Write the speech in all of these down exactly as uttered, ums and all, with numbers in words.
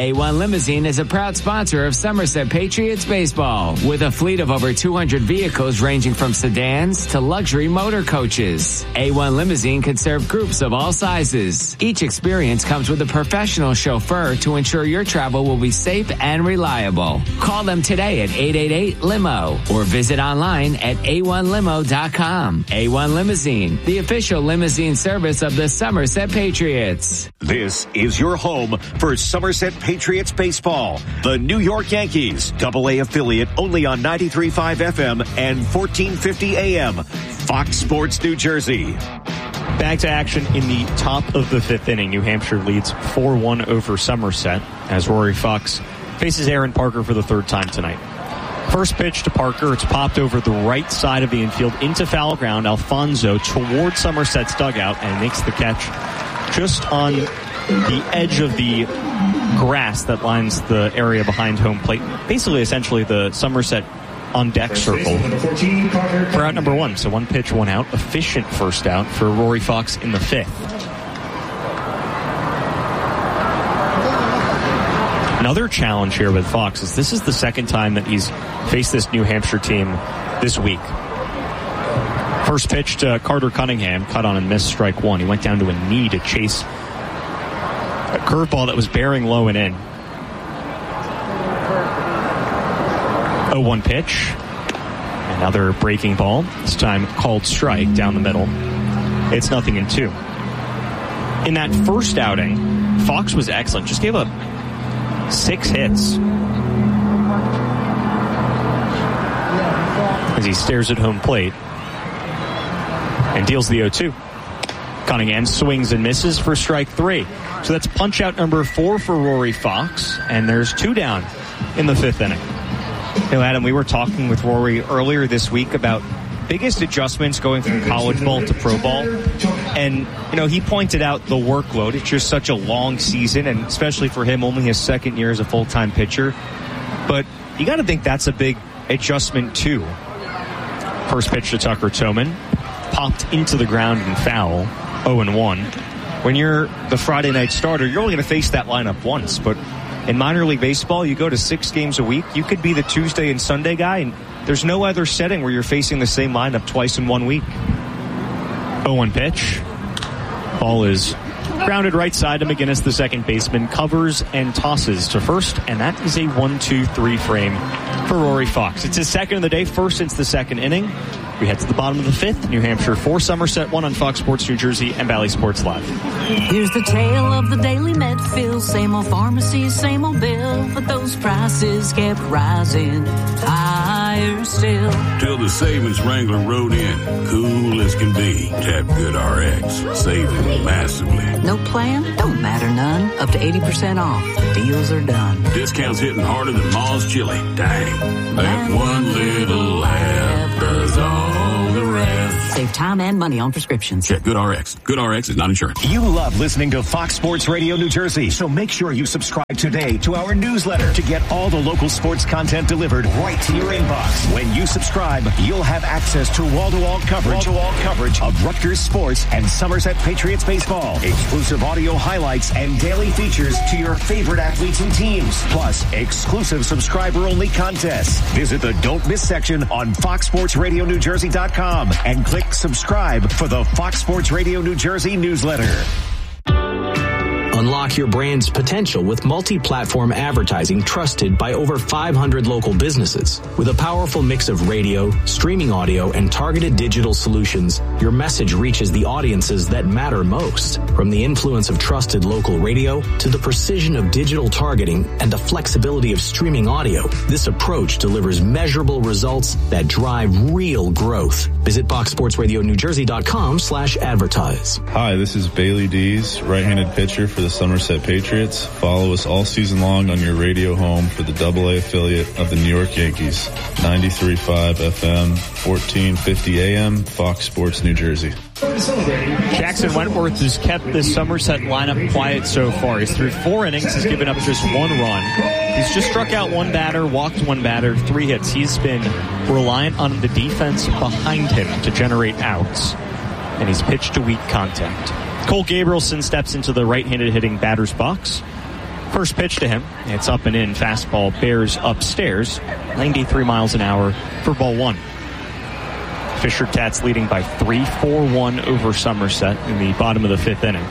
A one Limousine is a proud sponsor of Somerset Patriots baseball with a fleet of over two hundred vehicles ranging from sedans to luxury motor coaches. A one Limousine can serve groups of all sizes. Each experience comes with a professional chauffeur to ensure your travel will be safe and reliable. Call them today at eight eight eight limo or visit online at a one limo dot com. A one Limousine, the official limousine service of the Somerset Patriots. This is your home for Somerset Patriots baseball. The New York Yankees, double A affiliate only on ninety-three point five F M and fourteen fifty A M. Fox Sports New Jersey. Back to action in the top of the fifth inning. New Hampshire leads four one over Somerset as Rory Fox faces Aaron Parker for the third time tonight. First pitch to Parker. It's popped over the right side of the infield into foul ground. Alfonso towards Somerset's dugout and makes the catch just on the edge of the grass that lines the area behind home plate. Basically, essentially, the Somerset on deck circle for out number one. So one pitch, one out. Efficient first out for Rory Fox in the fifth. Another challenge here with Fox is this is the second time that he's faced this New Hampshire team this week. First pitch to Carter Cunningham, cut on and missed, strike one. He went down to a knee to chase a curveball that was bearing low and in. oh one pitch. Another breaking ball, this time called strike down the middle. It's nothing in two. In that first outing, Fox was excellent. Just gave up six hits as he stares at home plate and deals the oh two. Cunningham swings and misses for strike three. So that's punch out number four for Rory Fox, and there's two down in the fifth inning. You know, Adam, we were talking with Rory earlier this week about biggest adjustments going from college ball to pro ball. And, you know, he pointed out the workload. It's just such a long season, and especially for him, only his second year as a full-time pitcher. But you got to think that's a big adjustment, too. First pitch to Tucker Toman. Popped into the ground and foul. oh and one. When you're the Friday night starter, you're only going to face that lineup once. But in minor league baseball, you go to six games a week. You could be the Tuesday and Sunday guy, and there's no other setting where you're facing the same lineup twice in one week. oh one pitch. Ball is grounded right side to McGinnis, the second baseman, covers and tosses to first, and that is a one two three frame for Rory Fox. It's his second of the day, first since the second inning. We head to the bottom of the fifth. New Hampshire four, Somerset one on Fox Sports New Jersey and Valley Sports Live. Here's the tale of the daily Medfield. Same old pharmacy, same old bill, but those prices kept rising higher still. Till the savings Wrangler rode in, cool as can be. Tap Good R X, saving massively. No plan? Don't matter none. Up to eighty percent off. Deals are done. Discounts hitting harder than Ma's chili. Dang. That one little app does all the rest. Save time and money on prescriptions. Check Good R X. Good R X is not insurance. You love listening to Fox Sports Radio New Jersey, so make sure you subscribe today to our newsletter to get all the local sports content delivered right to your inbox. When you subscribe, you'll have access to wall-to-wall coverage, wall-to-wall coverage of Rutgers sports and Somerset Patriots baseball, exclusive audio highlights and daily features to your favorite athletes and teams, plus exclusive subscriber-only contests. Visit the Don't Miss section on fox sports radio new jersey dot com and click subscribe for the Fox Sports Radio New Jersey newsletter. Unlock your brand's potential with multi-platform advertising trusted by over five hundred local businesses. With a powerful mix of radio, streaming audio, and targeted digital solutions, your message reaches the audiences that matter most. From the influence of trusted local radio to the precision of digital targeting and the flexibility of streaming audio, this approach delivers measurable results that drive real growth. Visit fox sports radio new jersey dot com slash advertise. Hi, this is Bailey Dees, right-handed pitcher for the Somerset Patriots. Follow us all season long on your radio home for the double A affiliate of the New York Yankees. ninety-three point five F M, fourteen fifty A M, Fox Sports New Jersey. Jackson Wentworth has kept this Somerset lineup quiet so far. He's through four innings. He's given up just one run. He's just struck out one batter, walked one batter, three hits. He's been reliant on the defense behind him to generate outs, and he's pitched to weak contact. Cole Gabrielson steps into the right-handed hitting batter's box. First pitch to him. It's up and in. Fastball bears upstairs. ninety-three miles an hour for ball one. Fisher Tats leading by three four one over Somerset in the bottom of the fifth inning.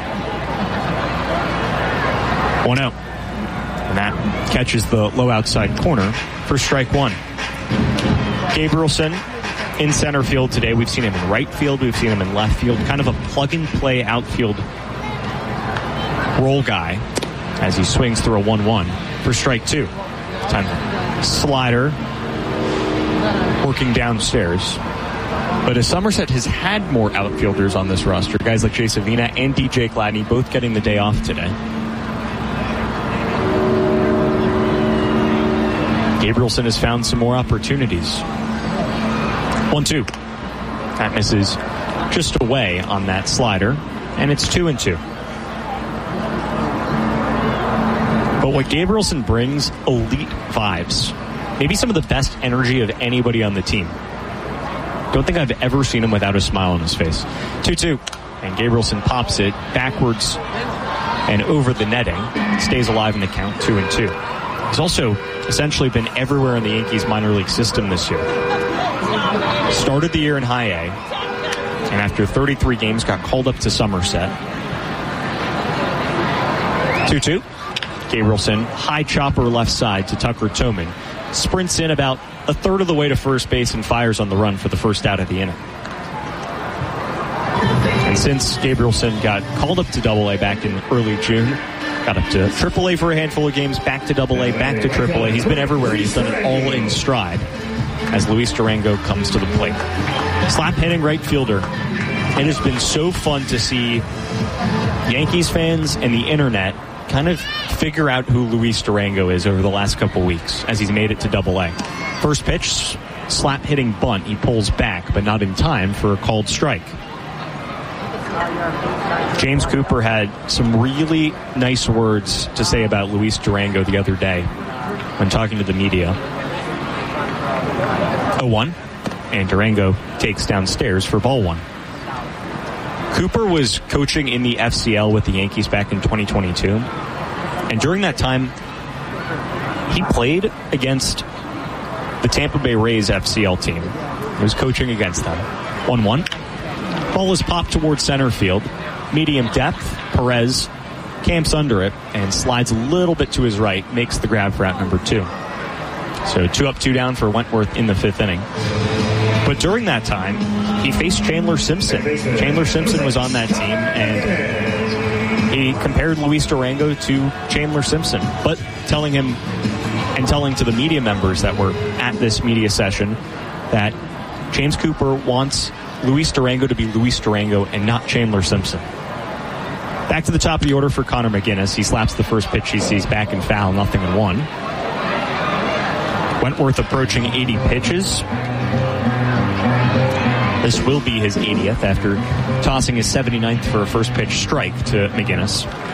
One out. And that catches the low outside corner for strike one. Gabrielson in center field today. We've seen him in right field. We've seen him in left field. Kind of a plug-and-play outfield role guy as he swings through a one one for strike two. Time slider working downstairs. But as Somerset has had more outfielders on this roster, guys like Jay Savina and D J Gladney both getting the day off today. Gabrielson has found some more opportunities. one two. That misses just away on that slider, and it's two and two. But what Gabrielson brings, elite vibes. Maybe some of the best energy of anybody on the team. Don't think I've ever seen him without a smile on his face. two two. And Gabrielson pops it backwards and over the netting. Stays alive in the count, two and two. He's also essentially been everywhere in the Yankees minor league system this year. Started the year in high A, and after thirty-three games got called up to Somerset. two two. Gabrielson, high chopper left side to Tucker Toman. Sprints in about a third of the way to first base and fires on the run for the first out of the inning. And since Gabrielson got called up to Double A back in early June, got up to Triple A for a handful of games, back to Double A, back to Triple A. He's been everywhere, and he's done it all in stride as Luis Durango comes to the plate. Slap hitting right fielder. It has been so fun to see Yankees fans and the internet kind of figure out who Luis Durango is over the last couple weeks as he's made it to Double A. First pitch, slap hitting bunt. He pulls back, but not in time for a called strike. James Cooper had some really nice words to say about Luis Durango the other day when talking to the media. oh one, and Durango takes downstairs for ball one. Cooper was coaching in the F C L with the Yankees back in twenty twenty-two. And during that time, he played against the Tampa Bay Rays F C L team. He was coaching against them. one one. Ball is popped towards center field. Medium depth. Perez camps under it and slides a little bit to his right. Makes the grab for out number two. So two up, two down for Wentworth in the fifth inning. But during that time, he faced Chandler Simpson. Chandler Simpson was on that team, and he compared Luis Durango to Chandler Simpson, but telling him and telling to the media members that were at this media session that James Cooper wants Luis Durango to be Luis Durango and not Chandler Simpson. Back to the top of the order for Connor McGinnis. He slaps the first pitch he sees back and foul, nothing and one. Wentworth approaching eighty pitches. This will be his eightieth after tossing his seventy-ninth for a first pitch strike to McGinnis.